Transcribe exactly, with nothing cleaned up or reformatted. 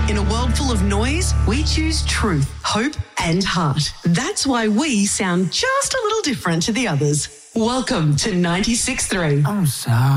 In a world full of noise, we choose truth, hope, and heart. That's why we sound just a little different to the others. Welcome to ninety-six point three. I'm sorry.